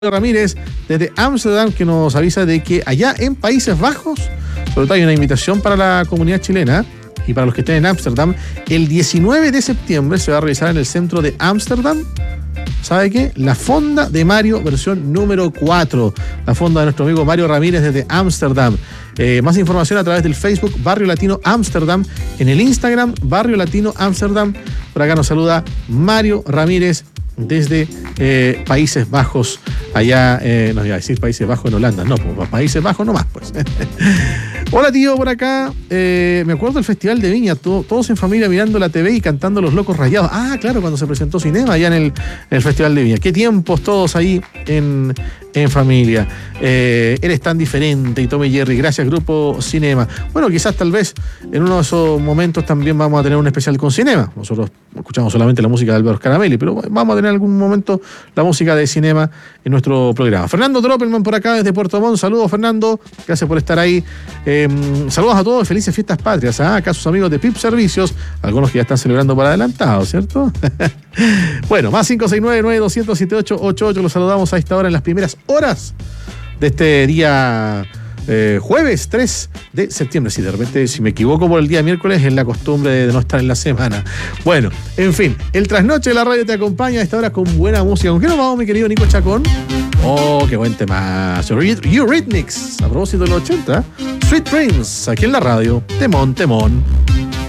Ramírez desde Ámsterdam, que nos avisa de que allá en Países Bajos, sobre todo hay una invitación para la comunidad chilena y para los que estén en Ámsterdam, el 19 de septiembre se va a realizar en el centro de Ámsterdam, ¿sabe qué? La Fonda de Mario versión número 4, la fonda de nuestro amigo Mario Ramírez desde Ámsterdam. Más información a través del Facebook Barrio Latino Ámsterdam, en el Instagram Barrio Latino Ámsterdam. Por acá nos saluda Mario Ramírez desde Países Bajos, allá, no iba a decir Países Bajos en Holanda, no, pues Países Bajos nomás, pues. Hola tío, por acá, me acuerdo del Festival de Viña, todos en familia mirando la TV y cantando Los Locos Rayados. Ah, claro, cuando se presentó Cinema allá en el Festival de Viña. Qué tiempos todos ahí en familia. Eres tan diferente y Tom y Jerry, gracias Grupo Cinema. Bueno, quizás tal vez en uno de esos momentos también vamos a tener un especial con Cinema. Nosotros escuchamos solamente la música de Alberto Caramelli, pero vamos a tener en algún momento la música de Cinema en nuestro programa. Fernando Troppelman por acá desde Puerto Montt. Saludos, Fernando, gracias por estar ahí. Saludos a todos, felices fiestas patrias. Acá sus amigos de PIP Servicios, algunos que ya están celebrando por adelantado, ¿cierto? Bueno, más 569-9200-7888. Los saludamos a esta hora en las primeras horas de este día jueves 3 de septiembre. Si de repente, si me equivoco por el día miércoles, es la costumbre de no estar en la semana. Bueno, en fin, el trasnoche de la radio te acompaña a esta hora con buena música. ¿Con qué nos vamos, mi querido Nico Chacón? Oh, qué buen tema. Eurythmics, a propósito de los 80. Sweet Dreams, aquí en la radio. Temón, temón.